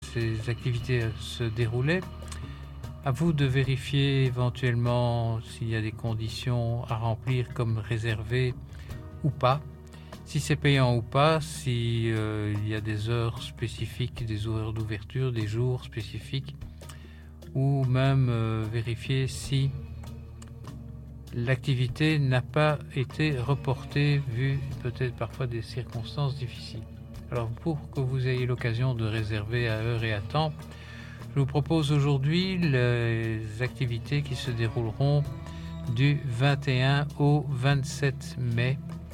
ces activités se déroulaient. À vous de vérifier éventuellement s'il y a des conditions à remplir comme réservé ou pas. Si c'est payant ou pas, si il y a des heures spécifiques, des horaires d'ouverture, des jours spécifiques, ou même vérifier si l'activité n'a pas été reportée vu peut-être parfois des circonstances difficiles. Alors pour que vous ayez l'occasion de réserver à heure et à temps, je vous propose aujourd'hui les activités qui se dérouleront du 21 au 27 mai.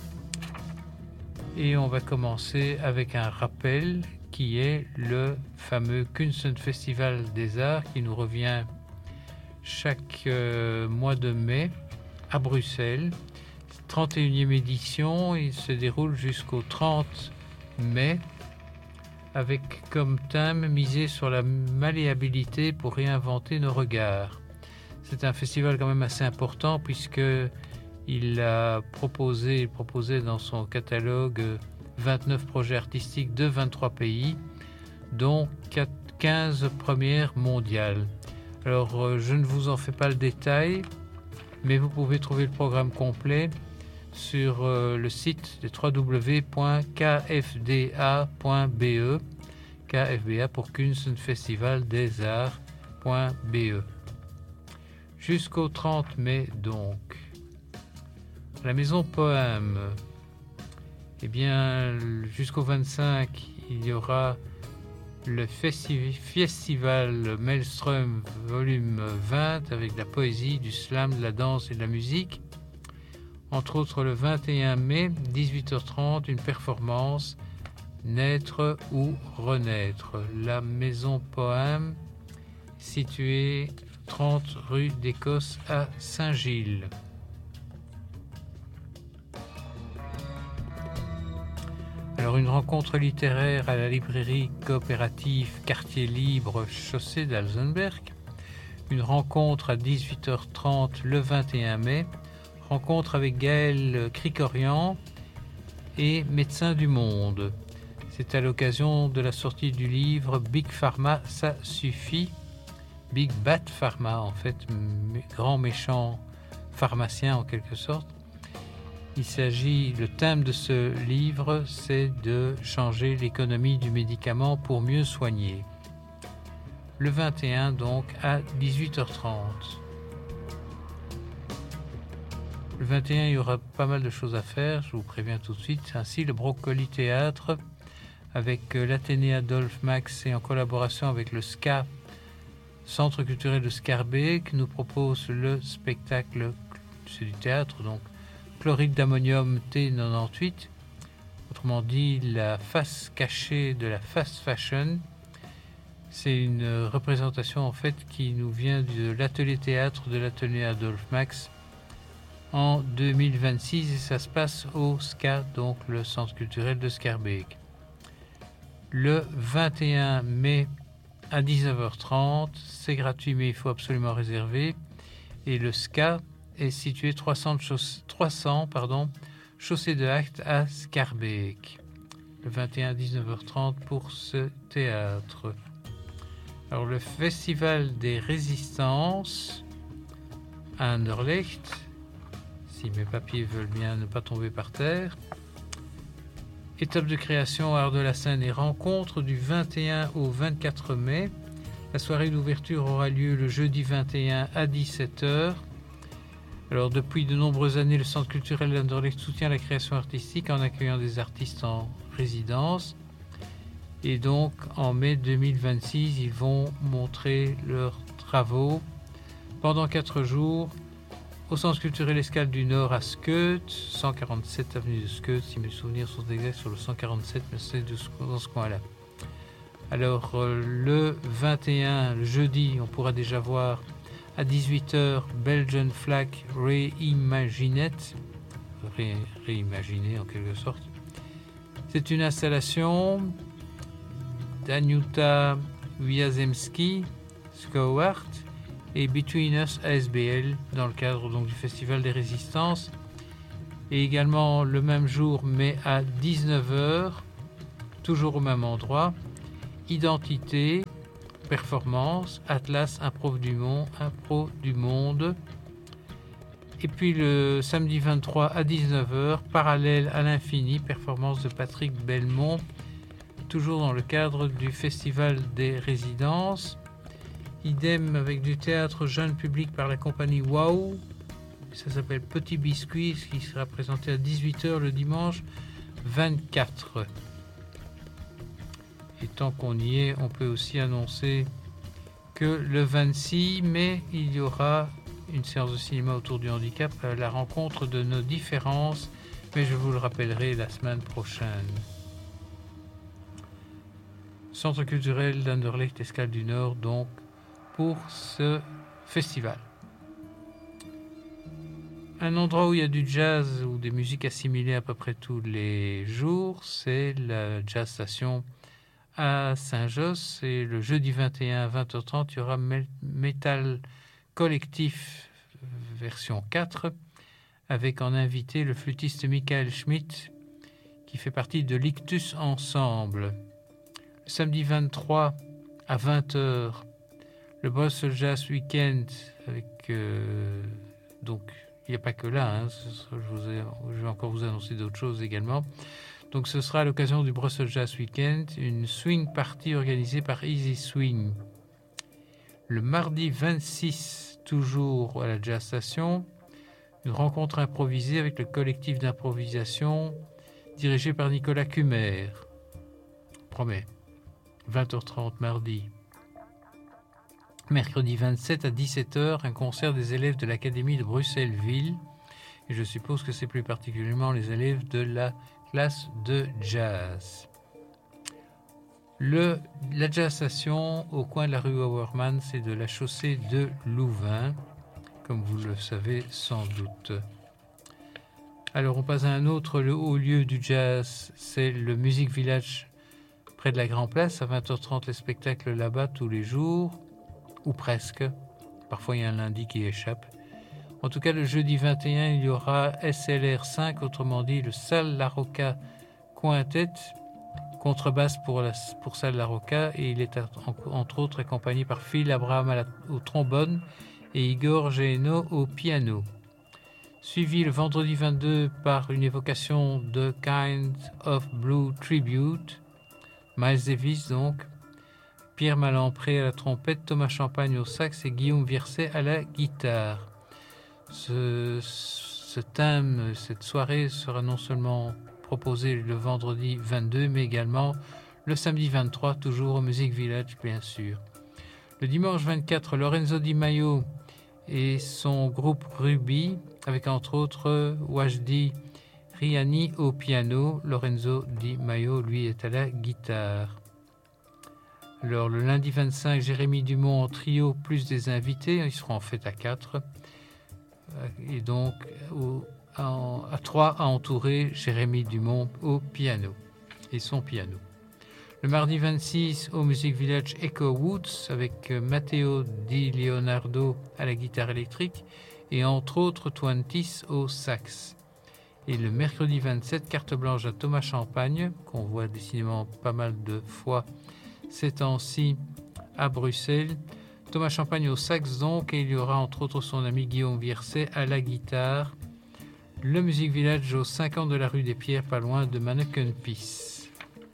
Et on va commencer avec un rappel qui est le fameux Kunstfestival des Arts qui nous revient chaque mois de mai à Bruxelles. 31e édition, il se déroule jusqu'au 30 mai avec comme thème miser sur la malléabilité pour réinventer nos regards. C'est un festival quand même assez important puisque il proposait dans son catalogue 29 projets artistiques de 23 pays, dont 15 premières mondiales. Alors, je ne vous en fais pas le détail, mais vous pouvez trouver le programme complet sur le site de www.kfda.be, KFBA pour Kunstfestivaldesarts.be. Jusqu'au 30 mai donc. La Maison Poème, eh bien, jusqu'au 25, il y aura le festival Maelstrom volume 20 avec de la poésie, du slam, de la danse et de la musique. Entre autres, le 21 mai, 18h30, une performance Naître ou renaître. La Maison Poème, située 30 rue d'Écosse à Saint-Gilles. Alors, une rencontre littéraire à la librairie coopérative Quartier Libre, chaussée d'Alzenberg. Une rencontre à 18h30 le 21 mai. Rencontre avec Gaël Cricorian et Médecins du Monde. C'est à l'occasion de la sortie du livre Big Pharma, ça suffit. Big Bat Pharma, en fait, grand méchant pharmacien en quelque sorte. Le thème de ce livre, c'est de changer l'économie du médicament pour mieux soigner. Le 21, donc, à 18h30. Le 21, il y aura pas mal de choses à faire, je vous préviens tout de suite. Ainsi, le Brocoli Théâtre, avec l'Athénée Adolphe Max et en collaboration avec le SCA, Centre culturel de Scarbeck, nous propose le spectacle, c'est du théâtre, donc, Chloride d'ammonium T98, autrement dit la face cachée de la fast fashion. C'est une représentation en fait qui nous vient de l'atelier théâtre de l'atelier Adolphe Max en 2026 et ça se passe au SCA, donc le centre culturel de Scarbeck. Le 21 mai à 19h30, c'est gratuit mais il faut absolument réserver et le SCA est situé 300 chaussée de Acte à Scarbeck. Le 21 à 19h30 pour ce théâtre. Alors le Festival des Résistances à Anderlecht, si mes papiers veulent bien ne pas tomber par terre. Étape de création, art de la scène et rencontre du 21 au 24 mai. La soirée d'ouverture aura lieu le jeudi 21 à 17h. Alors, depuis de nombreuses années, le Centre culturel d'Anderlecht soutient la création artistique en accueillant des artistes en résidence. Et donc, en mai 2026, ils vont montrer leurs travaux pendant 4 jours au Centre culturel Escale du Nord à Skeut, 147 avenue de Skeut, si mes souvenirs sont exacts, sur le 147, mais c'est dans ce coin-là. Alors, le 21, le jeudi, on pourra déjà voir à 18h, Belgian Flag Reimaginé en quelque sorte. C'est une installation d'Aniuta Wiazemski, Skowart et Between Us ASBL dans le cadre donc, du Festival des Résistances. Et également le même jour, mais à 19h, toujours au même endroit, Identité, Performance, Atlas, Impro du Monde. Et puis le samedi 23 à 19h, Parallèle à l'infini, performance de Patrick Belmont, toujours dans le cadre du Festival des Résidences. Idem avec du théâtre jeune public par la compagnie Wow. Ça s'appelle Petit Biscuit, ce qui sera présenté à 18h le dimanche 24. Et tant qu'on y est, on peut aussi annoncer que le 26 mai, il y aura une séance de cinéma autour du handicap, la rencontre de nos différences, mais je vous le rappellerai la semaine prochaine. Centre culturel d'Anderlecht, Escale du Nord, donc, pour ce festival. Un endroit où il y a du jazz ou des musiques assimilées à peu près tous les jours, c'est la Jazz Station à Saint-Josse. Et le jeudi 21 à 20h30, il y aura Metal Collectif version 4, avec en invité le flûtiste Michael Schmidt, qui fait partie de l'Ictus Ensemble. Le samedi 23 à 20h, le Brussels Jazz Weekend, avec donc il n'y a pas que là, hein, je vais encore vous annoncer d'autres choses également. Donc ce sera à l'occasion du Brussels Jazz Weekend, une swing party organisée par Easy Swing. Le mardi 26, toujours à la Jazz Station, une rencontre improvisée avec le collectif d'improvisation dirigé par Nicolas Cumer. Promet. 20h30 mardi. Mercredi 27 à 17h, un concert des élèves de l'Académie de Bruxelles-Ville. Et je suppose que c'est plus particulièrement les élèves de la classe de jazz. La Jazz Station, au coin de la rue Auermann, c'est de la chaussée de Louvain, comme vous le savez sans doute. Alors on passe à un autre, le haut lieu du jazz, c'est le Music Village près de la Grand Place. À 20h30, les spectacles là-bas tous les jours, ou presque. Parfois il y a un lundi qui échappe. En tout cas, le jeudi 21, il y aura SLR 5, autrement dit le Salle La Rocca Quintet, contrebasse pour Salle La Rocca, et il est entre autres accompagné par Phil Abraham au trombone et Igor Geno au piano. Suivi le vendredi 22 par une évocation de Kind of Blue Tribute, Miles Davis donc, Pierre Malampré à la trompette, Thomas Champagne au sax et Guillaume Virset à la guitare. Ce thème, cette soirée sera non seulement proposé le vendredi 22, mais également le samedi 23, toujours au Music Village, bien sûr. Le dimanche 24, Lorenzo Di Maio et son groupe Ruby, avec entre autres Wajdi Riani au piano. Lorenzo Di Maio, lui, est à la guitare. Alors, le lundi 25, Jérémy Dumont en trio, plus des invités. Ils seront en fait à 4. Et donc, à 3 à entourer Jérémy Dumont au piano et son piano. Le mardi 26, au Music Village Echo Woods, avec Matteo Di Leonardo à la guitare électrique et entre autres Twentis au sax. Et le mercredi 27, carte blanche à Thomas Champagne, qu'on voit décidément pas mal de fois ces temps-ci à Bruxelles. Thomas Champagne au sax donc, et il y aura entre autres son ami Guillaume Virset à la guitare. Le Music Village au 50 de la rue des Pierres, pas loin de Manneken-Pis.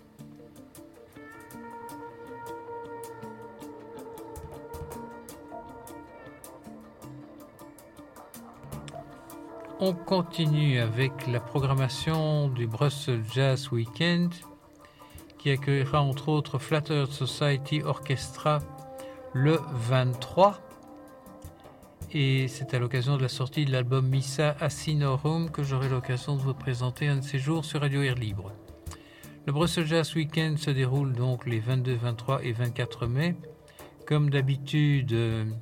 On continue avec la programmation du Brussels Jazz Weekend, qui accueillera entre autres Flattered Society Orchestra le 23, et c'est à l'occasion de la sortie de l'album Missa Asinorum que j'aurai l'occasion de vous présenter un de ces jours sur Radio Air Libre. Le Brussels Jazz Weekend se déroule donc les 22, 23 et 24 mai. Comme d'habitude,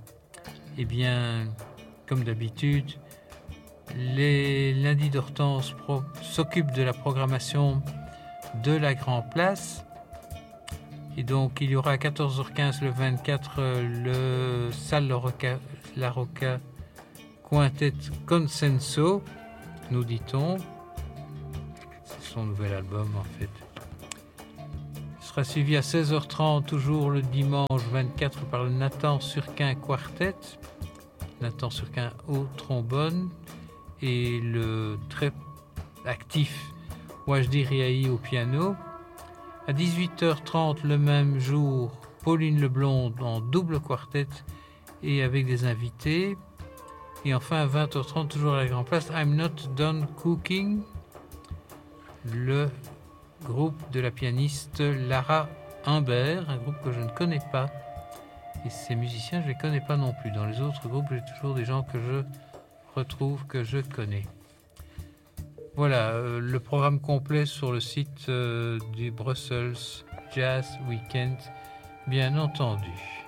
les lundis d'Hortense s'occupent de la programmation de la Grand Place. Et donc, il y aura à 14h15 le 24 le Salle La Rocca Quintet Consenso, nous dit-on. C'est son nouvel album, en fait. sera suivi à 16h30, toujours le dimanche 24, par le Nathan Surquin Quartet. Nathan Surquin au trombone et le très actif Wajdi Riahi au piano. À 18h30 le même jour, Pauline Leblonde en double quartet et avec des invités. Et enfin à 20h30, toujours à la Grand Place, I'm Not Done Cooking, le groupe de la pianiste Lara Humbert, un groupe que je ne connais pas. Et ces musiciens, je ne les connais pas non plus. Dans les autres groupes, j'ai toujours des gens que je retrouve, que je connais. Voilà, le programme complet sur le site du Brussels Jazz Weekend, bien entendu.